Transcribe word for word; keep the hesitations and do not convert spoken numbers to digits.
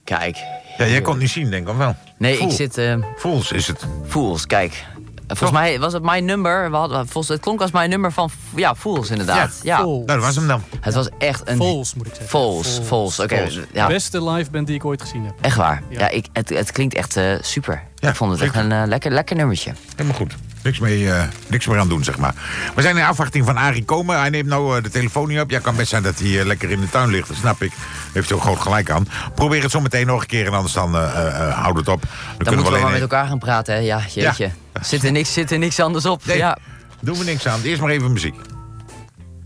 Kijk. Ja, jij kon het niet zien, denk ik, of wel? Nee, Fool. ik zit... Uh, Fools is het. Fools, kijk. Volgens Toch? mij was het mijn nummer. We hadden, volgens, het klonk als mijn nummer van... Ja, Fools inderdaad. Ja, ja. Nou, dat was hem dan. Het was echt een... Fools, moet ik zeggen. Fools, Fools. Oké. Okay, ja. De beste live band die ik ooit gezien heb. Echt waar. Ja, ja ik, het, het klinkt echt uh, super. Ja, ik vond het echt een uh, lekker, lekker nummertje. Helemaal goed. Niks, mee, uh, niks meer aan doen, zeg maar. We zijn in afwachting van Arie Komen. Hij neemt nou uh, de telefoon niet op. Ja, kan best zijn dat hij uh, lekker in de tuin ligt. Dat snap ik. Heeft hij ook groot gelijk aan. Probeer het zo meteen nog een keer en anders dan uh, uh, houd het op. Dan, dan kunnen moeten we we maar met elkaar gaan praten, hè. Ja, jeetje. Ja. Zit er niks, zit er niks anders op. Nee, ja. doen we niks aan. Eerst maar even muziek.